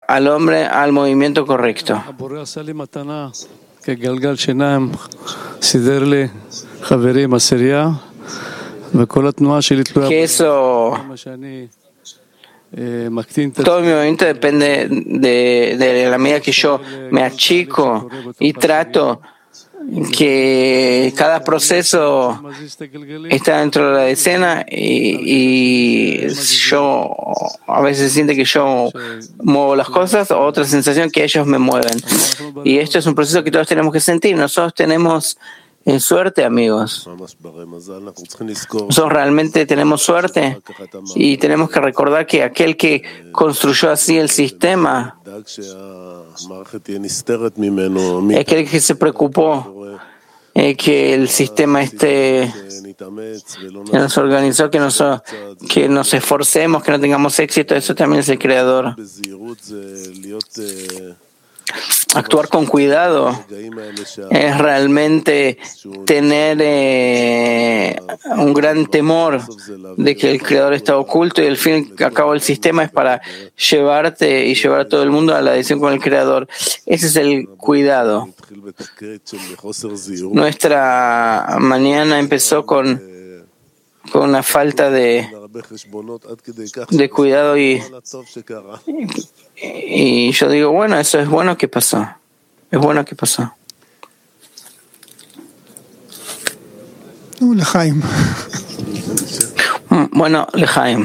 al hombre al movimiento correcto. Que eso, todo mi movimiento depende de la medida que yo me achico y trato que cada proceso está dentro de la decena y yo a veces siento que yo muevo las cosas, o otra sensación que ellos me mueven. Y esto es un proceso que todos tenemos que sentir. Nosotros tenemos suerte, amigos. Nosotros realmente tenemos suerte y tenemos que recordar que aquel que construyó así el sistema, aquel que se preocupó que el sistema que nos organizó, que nos esforcemos, que no tengamos éxito, eso también es el creador. Actuar con cuidado es realmente tener un gran temor de que el creador está oculto y al fin y al cabo el sistema es para llevarte y llevar a todo el mundo a la adhesión con el creador. Ese es el cuidado. Nuestra mañana empezó con la falta de cuidado y yo digo, bueno, eso es bueno que pasó. Es bueno que pasó. Bueno, Lejaim.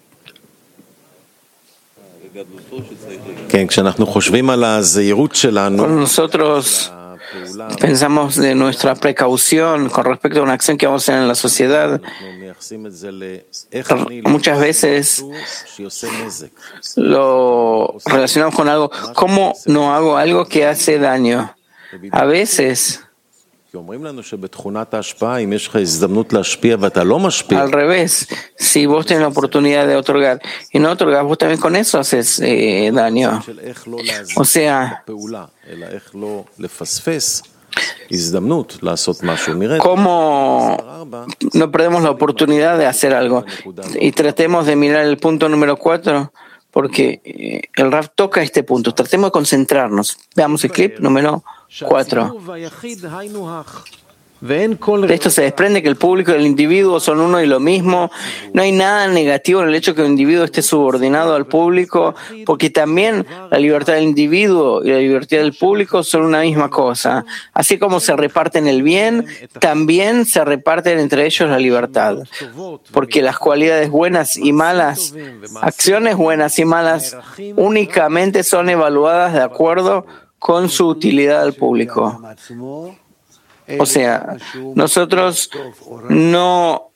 Cuando nosotros pensamos de nuestra precaución con respecto a una acción que vamos a hacer en la sociedad, muchas veces lo relacionamos con algo. ¿Cómo no hago algo que hace daño? A veces, al revés, si vos tenés la oportunidad de otorgar y no otorgás, vos también con eso haces daño. O sea, ¿cómo no perdemos la oportunidad de hacer algo? Y tratemos de mirar el punto número 4, porque el Rav toca este punto. Tratemos de concentrarnos. Veamos el clip número 4. De esto se desprende que el público y el individuo son uno y lo mismo. No hay nada negativo en el hecho que un individuo esté subordinado al público, porque también la libertad del individuo y la libertad del público son una misma cosa. Así como se reparten el bien, también se reparten entre ellos la libertad. Porque las cualidades buenas y malas, acciones buenas y malas, únicamente son evaluadas de acuerdo con su utilidad al público. O sea, nosotros no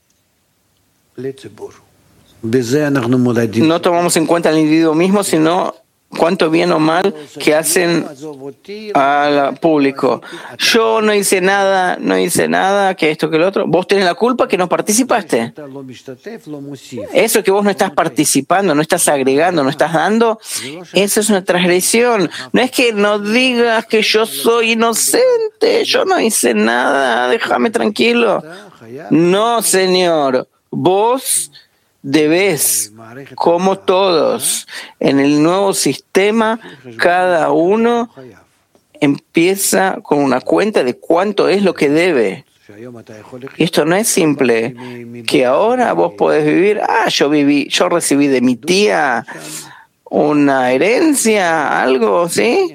tomamos en cuenta al individuo mismo, sino cuánto bien o mal que hacen al público. Yo no hice nada, que esto, que lo otro. Vos tenés la culpa que no participaste. Eso que vos no estás participando, no estás agregando, no estás dando, eso es una transgresión. No es que no digas que yo soy inocente, yo no hice nada, déjame tranquilo. No, señor, vos debes, como todos, en el nuevo sistema, cada uno empieza con una cuenta de cuánto es lo que debe. Y esto no es simple, que ahora vos podés vivir, yo recibí de mi tía una herencia, algo, ¿sí?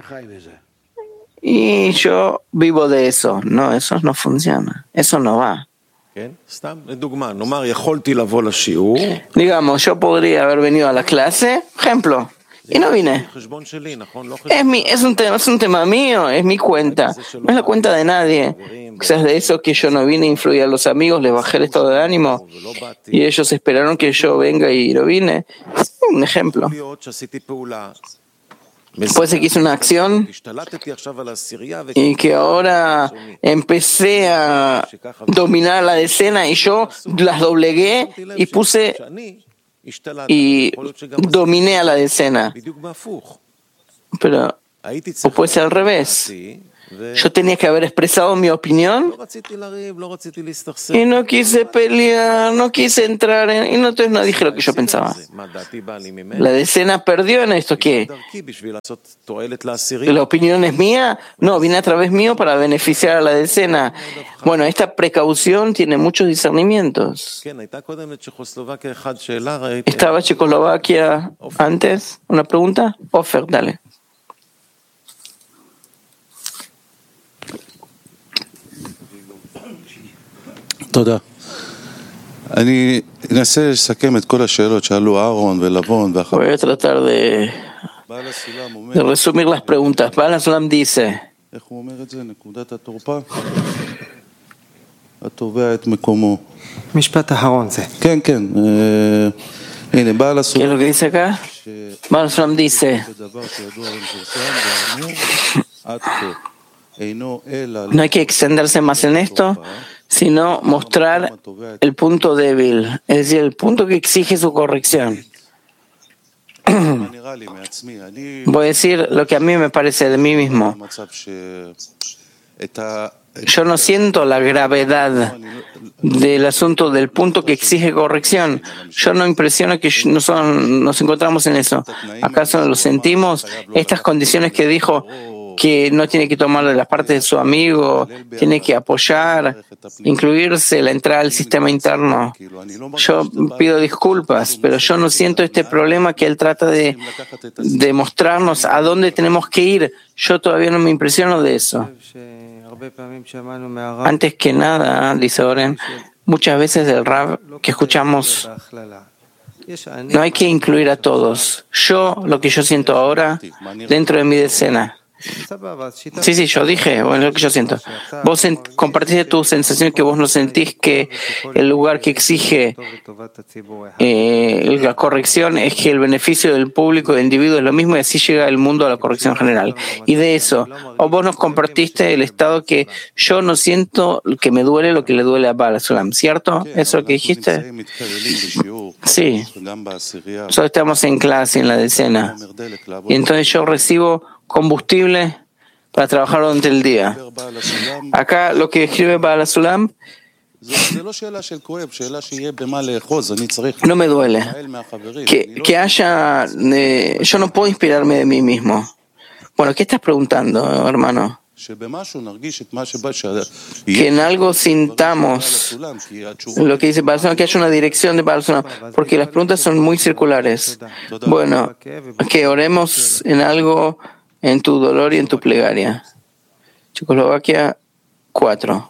Y yo vivo de eso. No, eso no funciona, eso no va. Digamos, yo podría haber venido a la clase, ejemplo, y no vine. Es un tema mío, es mi cuenta, no es la cuenta de nadie. Quizás de eso que yo no vine, influí a los amigos, les bajé el estado de ánimo y ellos esperaron que yo venga y no vine. Es un ejemplo. Puede ser que hice una acción y que ahora empecé a dominar la decena y yo las doblegué y dominé a la decena. Pero O puede ser al revés. Yo tenía que haber expresado mi opinión y no quise pelear, no quise entrar y entonces no dije lo que yo pensaba. La decena perdió en esto. ¿Qué? ¿La opinión es mía? No, viene a través mío para beneficiar a la decena. Bueno, esta precaución tiene muchos discernimientos. ¿Estaba Checoslovaquia antes? ¿Una pregunta? Ofer, dale. תודה. אני אנסה לסכם את כל השאלות שאלו אהרון ולבון Voy a tratar de resumir las preguntas. Baal HaSulam dice, איך הוא אומר את זה? נקודת התורפה? התובע את מקומו. משפט אחרון זה. כן, כן. הנה, בעל ¿qué es הסולם. lo que dice acá? Baal HaSulam dice, דבר שידוע למפורסם, ואמור עד כה. אינו אלא no hay que extenderse más en esto, sino mostrar el punto débil, es decir, el punto que exige su corrección. נראה לי מעצמי. אני Voy a decir lo que a mí me parece de mí mismo. במצב שאת ה... Yo no siento la gravedad del asunto del punto que exige corrección. Yo no impresiono que nos encontramos en eso. ¿Acaso lo sentimos? Estas condiciones que dijo que no tiene que tomar de las partes de su amigo, tiene que apoyar, incluirse la entrada al sistema interno. Yo pido disculpas, pero yo no siento este problema que él trata de mostrarnos a dónde tenemos que ir. Yo todavía no me impresiono de eso. Antes que nada, dice Oren, muchas veces del Rab que escuchamos, no hay que incluir a todos. Lo que yo siento ahora, dentro de mi decena. Sí, yo dije, bueno, lo que yo siento. Vos compartiste tu sensación que vos no sentís que el lugar que exige la corrección es que el beneficio del público, del individuo es lo mismo y así llega el mundo a la corrección general. Y de eso, o vos nos compartiste el estado que yo no siento que me duele lo que le duele a Baal HaSulam, ¿cierto? ¿Eso es lo que dijiste? Sí. Nosotros estamos en clase, en la decena. Y entonces yo recibo combustible para trabajar durante el día. Acá lo que escribe Baal HaSulam no me duele. Que haya... yo no puedo inspirarme de mí mismo. Bueno, ¿qué estás preguntando, hermano? Que en algo sintamos lo que dice Baal HaSulam, que haya una dirección de Baal HaSulam, porque las preguntas son muy circulares. Bueno, que oremos en algo, en tu dolor y en tu plegaria. Checoslovaquia 4.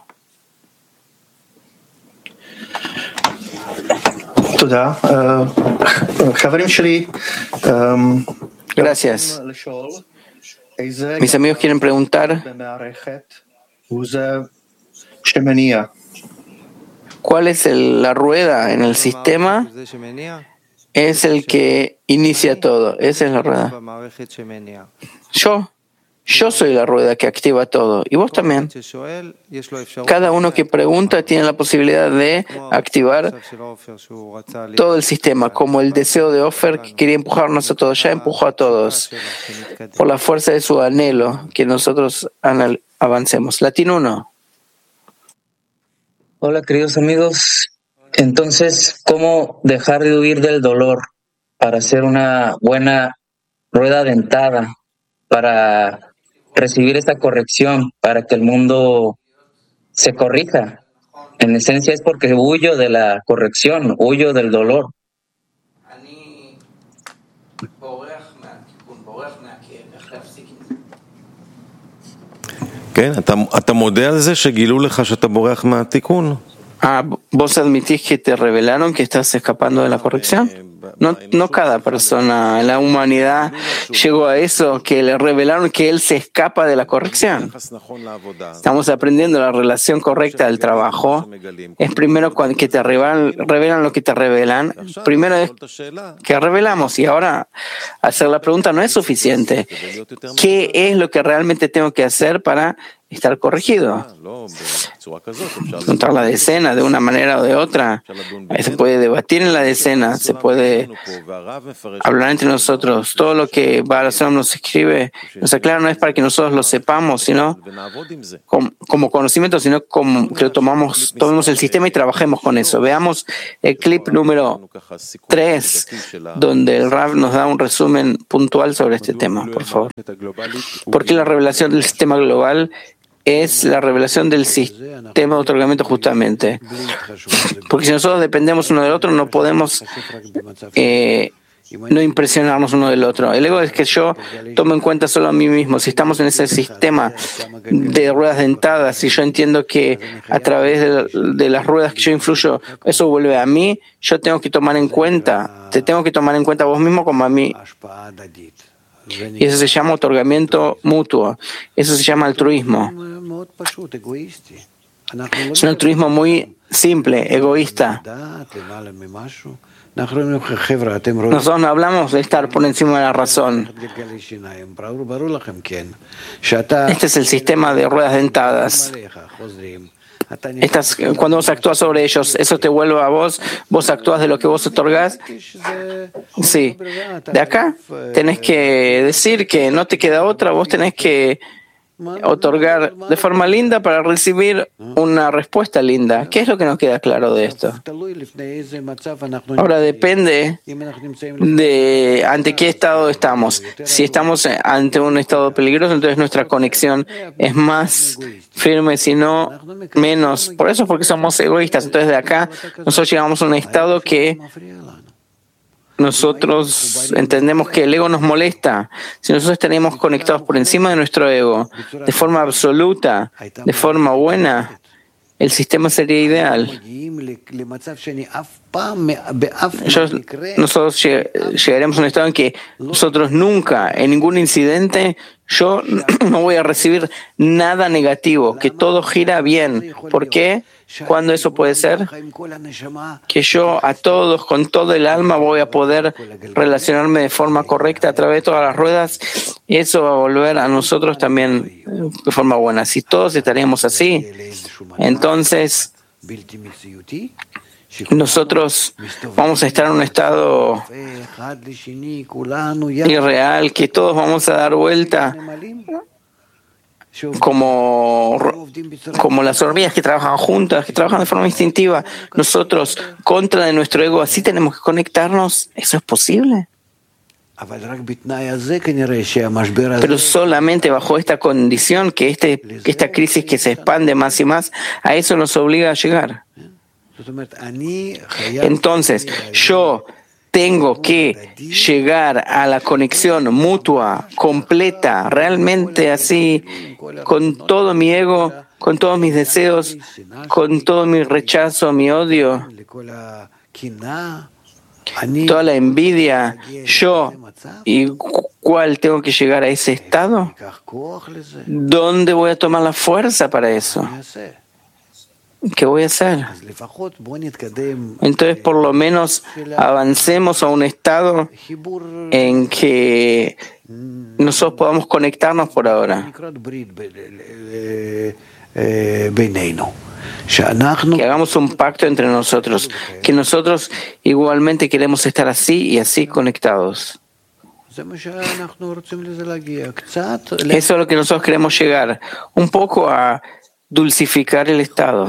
תודה. חברים שלי, Gracias. Mis amigos quieren preguntar ¿cuál es la rueda en el sistema? Es el que inicia todo. Esa es la rueda. Yo soy la rueda que activa todo. Y vos también. Cada uno que pregunta tiene la posibilidad de activar todo el sistema, como el deseo de Ofer que quería empujarnos a todos. Ya empujó a todos por la fuerza de su anhelo que nosotros avancemos. Latín 1. Hola, queridos amigos. Entonces, ¿cómo dejar de huir del dolor para hacer una buena rueda dentada, para recibir esta corrección, para que el mundo se corrija? En esencia es porque huyo de la corrección, huyo del dolor. ¿Vos admitís que te revelaron que estás escapando de la corrección? No cada persona en la humanidad llegó a eso, que le revelaron que él se escapa de la corrección. Estamos aprendiendo la relación correcta del trabajo. Es primero que te revelan lo que te revelan. Primero es que revelamos y ahora hacer la pregunta no es suficiente. ¿Qué es lo que realmente tengo que hacer para estar corregido. Encontrar la decena de una manera o de otra. Se puede debatir en la decena, se puede hablar entre nosotros. Todo lo que Baal Hashem nos escribe, nos aclara, no es para que nosotros lo sepamos, sino como conocimiento, sino como que lo tomemos el sistema y trabajemos con eso. Veamos el clip número 3, donde el Rav nos da un resumen puntual sobre este tema, por favor. Porque la revelación del sistema global es la revelación del sistema de otorgamiento justamente. Porque si nosotros dependemos uno del otro, no podemos no impresionarnos uno del otro. El ego es que yo tomo en cuenta solo a mí mismo. Si estamos en ese sistema de ruedas dentadas, si yo entiendo que a través de las ruedas que yo influyo, eso vuelve a mí, yo tengo que tomar en cuenta, te tengo que tomar en cuenta a vos mismo como a mí. Y eso se llama otorgamiento mutuo. Eso se llama altruismo. Es un altruismo muy simple, egoísta. Nosotros no hablamos de estar por encima de la razón. Este es el sistema de ruedas dentadas. Cuando vos actúas sobre ellos, eso te vuelve a vos, vos actúas de lo que vos otorgás. Sí. De acá tenés que decir que no te queda otra, vos tenés que otorgar de forma linda para recibir una respuesta linda. ¿Qué es lo que nos queda claro de esto? Ahora depende de ante qué estado estamos. Si estamos ante un estado peligroso, entonces nuestra conexión es más firme, si no, menos. Por eso es porque somos egoístas. Entonces de acá nosotros llegamos a un estado que nosotros entendemos que el ego nos molesta. Si nosotros estaríamos conectados por encima de nuestro ego, de forma absoluta, de forma buena, el sistema sería ideal. Nosotros llegaremos a un estado en que nosotros nunca, en ningún incidente, yo no voy a recibir nada negativo, que todo gira bien. ¿Por qué? ¿Cuándo eso puede ser? Que yo a todos, con todo el alma, voy a poder relacionarme de forma correcta a través de todas las ruedas, y eso va a volver a nosotros también de forma buena. Si todos estaríamos así, entonces nosotros vamos a estar en un estado irreal, que todos vamos a dar vuelta como las hormigas que trabajan juntas, que trabajan de forma instintiva. Nosotros, contra de nuestro ego, así tenemos que conectarnos. ¿Eso es posible? Pero solamente bajo esta condición, que esta crisis que se expande más y más, a eso nos obliga a llegar. Entonces, yo tengo que llegar a la conexión mutua, completa, realmente así, con todo mi ego, con todos mis deseos, con todo mi rechazo, mi odio, toda la envidia. Yo, ¿y cuál tengo que llegar a ese estado? ¿Dónde voy a tomar la fuerza para eso? ¿Qué voy a hacer? Entonces, por lo menos, avancemos a un estado en que nosotros podamos conectarnos por ahora. Que hagamos un pacto entre nosotros, que nosotros igualmente queremos estar así y así conectados. Eso es lo que nosotros queremos llegar, un poco a dulcificar el estado.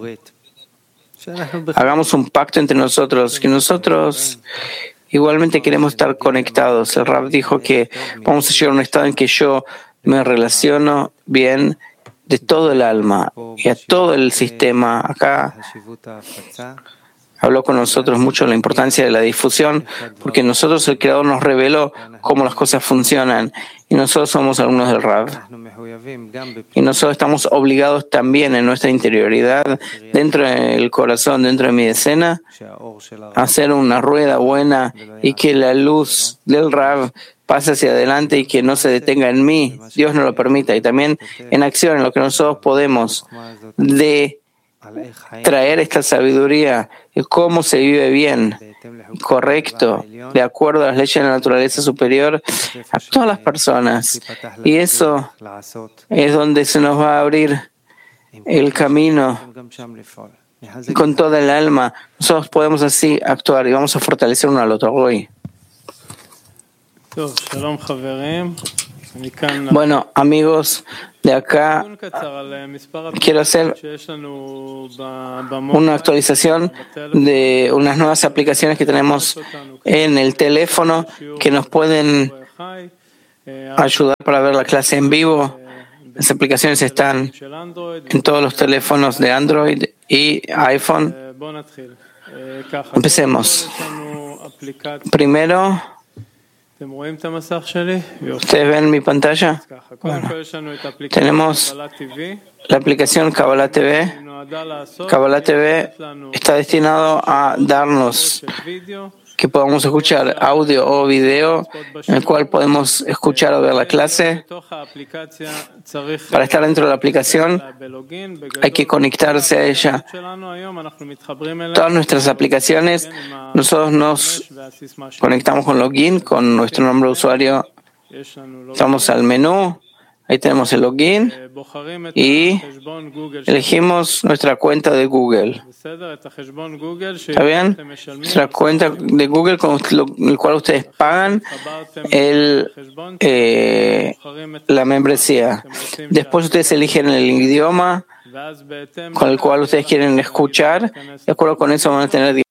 Hagamos un pacto entre nosotros, que nosotros igualmente queremos estar conectados. El Rab dijo que vamos a llegar a un estado en que yo me relaciono bien de todo el alma y a todo el sistema. Acá habló con nosotros mucho de la importancia de la difusión, porque nosotros el Creador nos reveló cómo las cosas funcionan y nosotros somos alumnos del Rab. Y nosotros estamos obligados también en nuestra interioridad, dentro del corazón, dentro de mi decena, a hacer una rueda buena y que la luz del Rab pase hacia adelante y que no se detenga en mí. Dios no lo permita. Y también en acción, en lo que nosotros podemos, de traer esta sabiduría de cómo se vive bien, correcto, de acuerdo a las leyes de la naturaleza superior a todas las personas. Y eso es donde se nos va a abrir el camino con toda el alma. Nosotros podemos así actuar y vamos a fortalecer uno al otro hoy. Bueno, amigos, de acá quiero hacer una actualización de unas nuevas aplicaciones que tenemos en el teléfono que nos pueden ayudar para ver la clase en vivo. Las aplicaciones están en todos los teléfonos de Android y iPhone. Empecemos. Primero, ¿ustedes ven mi pantalla? Bueno, tenemos la aplicación Kabbalah TV. Kabbalah TV está destinado a darnos que podamos escuchar audio o video en el cual podemos escuchar o ver la clase. Para estar dentro de la aplicación hay que conectarse a ella. Todas nuestras aplicaciones, nosotros nos conectamos con login, con nuestro nombre de usuario. Vamos al menú, ahí tenemos el login y elegimos nuestra cuenta de Google. ¿Está bien? Nuestra cuenta de Google con el cual ustedes pagan la membresía. Después ustedes eligen el idioma con el cual ustedes quieren escuchar. De acuerdo con eso van a tener